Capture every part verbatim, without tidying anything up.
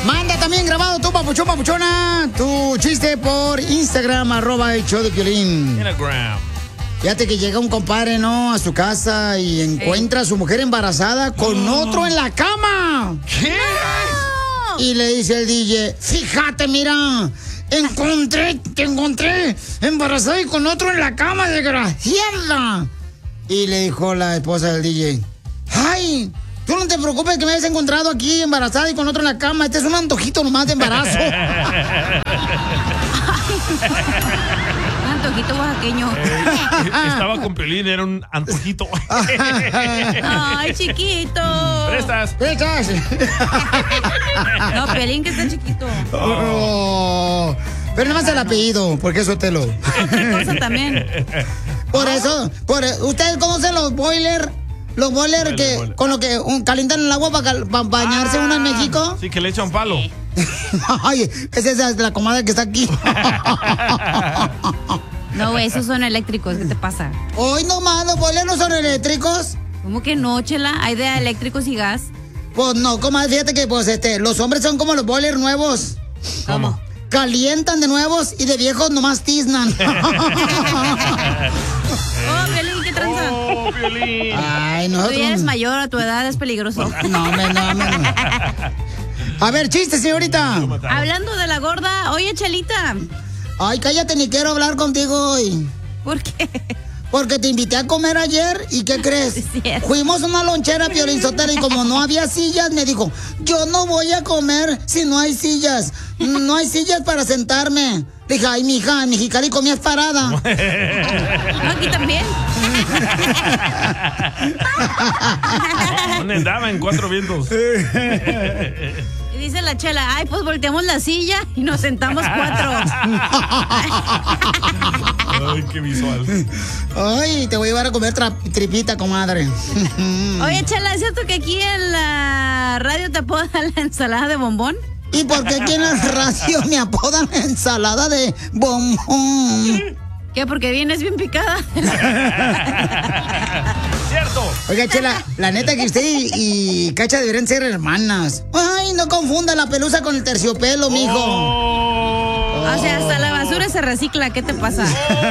Manda también grabado tu papuchón, papuchona, tu chiste por Instagram, arroba el show de Piolín. Instagram. Fíjate que llega un compadre, ¿no? A su casa y encuentra a su mujer embarazada con oh. otro en la cama. ¿Qué? No. Y le dice el D J, fíjate, mira, encontré, te encontré embarazada y con otro en la cama, desgraciada. Y le dijo la esposa del D J, ay, tú no te preocupes que me hayas encontrado aquí embarazada y con otro en la cama. Este es un antojito nomás de embarazo. Un antojito oaxaqueño. Eh, estaba con Piolín, era un antojito. Ay, chiquito. ¿Prestas? ¿Prestas? No, Piolín que está chiquito. Oh, pero nada más el apellido, porque es Sotelo. Otra cosa también. Por eso, por, ¿ustedes conocen los boilers? Los boilers que boiler. Con lo que um, calientan el agua para pa bañarse ah, uno en México. Sí, que le echan palo. Sí. Ay, esa es la comadre que está aquí. No, güey, esos son eléctricos. ¿Qué te pasa? Hoy nomás, los boilers no son eléctricos. ¿Cómo que no, Chela? Hay de eléctricos y gas. Pues no, comadre, fíjate que pues este, los hombres son como los boilers nuevos. ¿Cómo? Calientan de nuevos y de viejos nomás tiznan. Oh, Piolín, ¿qué tranza? Oh, Piolín. Ay, nosotros... Tú ya eres mayor, a tu edad es peligroso. No, me, no, me, no. A ver, chiste, señorita. Hablando de la gorda, oye, Chelita. Ay, cállate, ni quiero hablar contigo hoy. ¿Por qué? Porque te invité a comer ayer y ¿qué crees? Sí, fuimos a una lonchera, Piolín Sotelo, y como no había sillas, me dijo, yo no voy a comer si no hay sillas. No hay sillas para sentarme. Dije, ay, mija, en Mexicali comías parada. No, aquí también. ¿Dónde andaba? En Cuatro Vientos. Y dice la Chela, ay, pues volteamos la silla y nos sentamos cuatro. Ay, qué visual. Ay, te voy a llevar a comer tripita, comadre. Oye, Chela, ¿es cierto que aquí en la radio te apodan la ensalada de bombón? ¿Y por qué aquí en la radio me apodan la ensalada de bombón? ¿Qué? Porque vienes bien picada. Cierto. Oiga, Chela, la neta que usted y, y Cacha deberían ser hermanas. Ay, no confunda la pelusa con el terciopelo, mijo. Oh. O sea, hasta la basura se recicla. ¿Qué te pasa?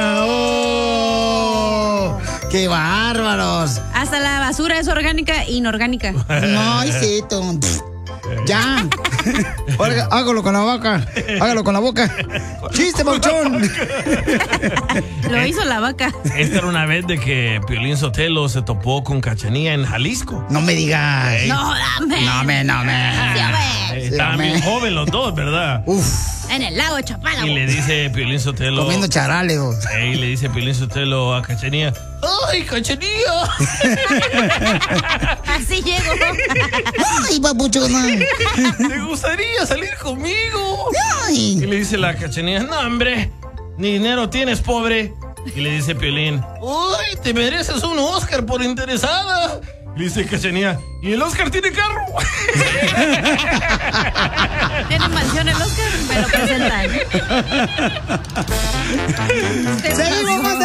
Oh. ¡Qué bárbaros! Hasta la basura es orgánica e inorgánica. No, hijito. Ya. Oiga, hágalo con la vaca. Hágalo con la boca. ¡Chiste, Pauchón! Lo hizo la vaca. Esta era una vez de que Piolín Sotelo se topó con Cachanilla en Jalisco. No me digas. Ey. No, dame. No me, no me. Sí, Ey, estaban bien jóvenes los dos, ¿verdad? Uf. En el lago Chapala. Y le dice Piolín Sotelo. Comiendo charales. Y le dice Piolín Sotelo a Cachanilla. ¡Ay, Cachanilla! Así llego. Ay, papuchona. ¿Te gustaría salir conmigo? Ay. Y le dice la Cachanilla, no, hombre, ni dinero tienes, pobre. Y le dice Piolín, ¡ay, te mereces un Oscar por interesada! Y le dice Cachanilla, ¿y el Oscar tiene carro? Tiene mansión el Oscar, me lo presentan. Seguimos más